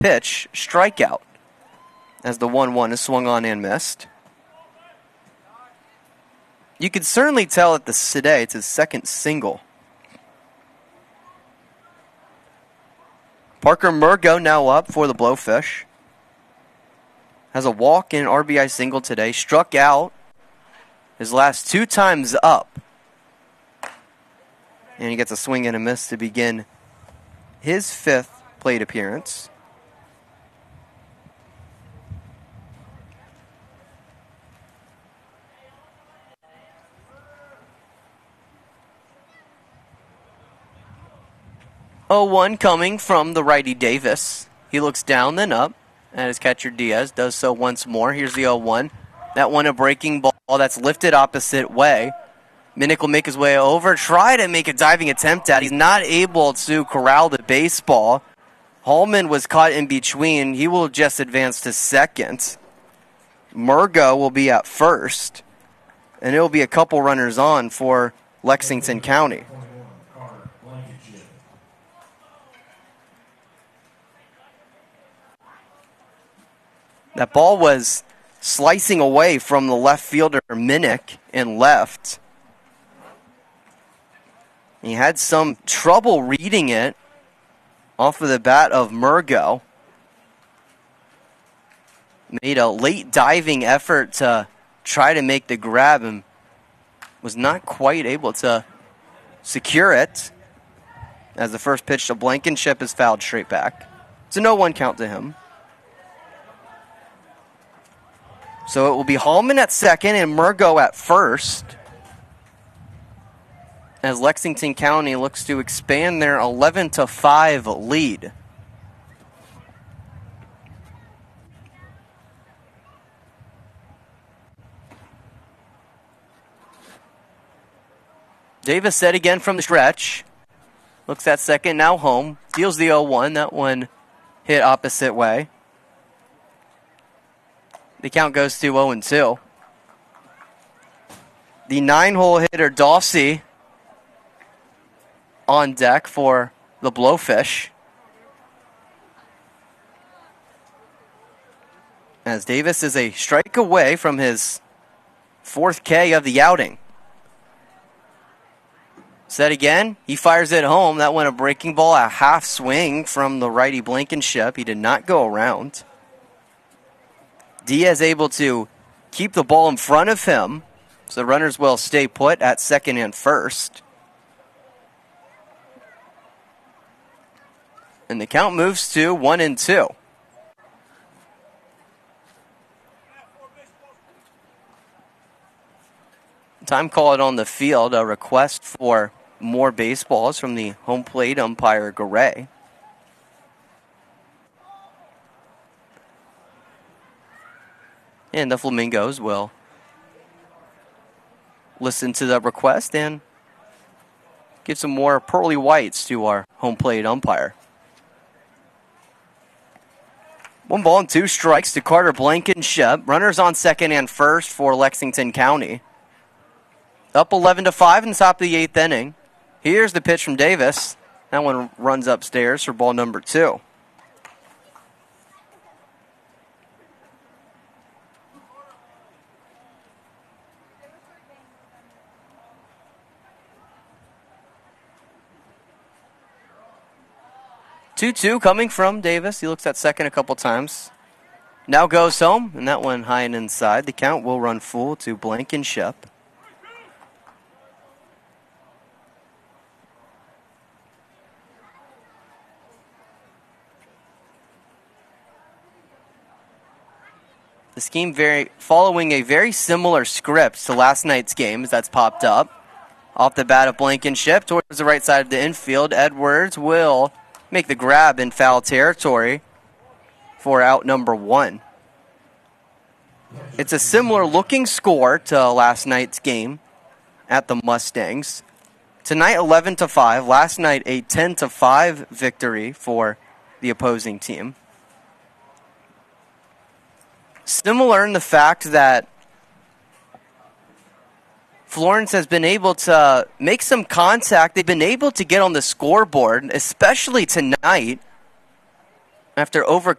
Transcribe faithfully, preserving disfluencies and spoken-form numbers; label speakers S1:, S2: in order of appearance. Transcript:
S1: pitch strikeout as the one one is swung on and missed. You can certainly tell that this today it's his second single. Parker Murgo now up for the Blowfish. Has a walk and an R B I single today. Struck out his last two times up. And he gets a swing and a miss to begin his fifth plate appearance. oh one coming from the righty Davis. He looks down, then up, and his catcher Diaz does so once more. Here's the oh one. That one a breaking ball that's lifted opposite way. Minnick will make his way over, try to make a diving attempt at it. He's not able to corral the baseball. Hallman was caught in between. He will just advance to second. Murgo will be at first, and it will be a couple runners on for Lexington County. That ball was slicing away from the left fielder, Minnick, and left. He had some trouble reading it off of the bat of Murgo. Made a late diving effort to try to make the grab and was not quite able to secure it as the first pitch to Blankenship is fouled straight back. It's a no one count to him. So it will be Hallman at second and Murgo at first as Lexington County looks to expand their eleven to five lead. Davis set again from the stretch. Looks at second, now home. Deals the oh one. That one hit opposite way. The count goes to oh and two. The nine-hole hitter, Dawsey, on deck for the Blowfish. As Davis is a strike away from his fourth K of the outing. Set again. He fires it home. That went a breaking ball, a half swing from the righty Blankenship. He did not go around. Diaz able to keep the ball in front of him, so the runners will stay put at second and first. And the count moves to one and two. Time called on the field, a request for more baseballs from the home plate umpire, Garay. And the Flamingos will listen to the request and give some more pearly whites to our home plate umpire. One ball and two strikes to Carter Blankenship. Runners on second and first for Lexington County. Up eleven to five in the top of the eighth inning. Here's the pitch from Davis. That one runs upstairs for ball number two. two two coming from Davis. He looks at second a couple times. Now goes home, and that one high and inside. The count will run full to Blankenship. The scheme very following a very similar script to last night's game as that's popped up. Off the bat of Blankenship towards the right side of the infield. Edwards will make the grab in foul territory for out number one. It's a similar looking score to last night's game at the Mustangs. Tonight eleven to five. Last night a ten to five victory for the opposing team. Similar in the fact that Florence has been able to make some contact. They've been able to get on the scoreboard, especially tonight. After over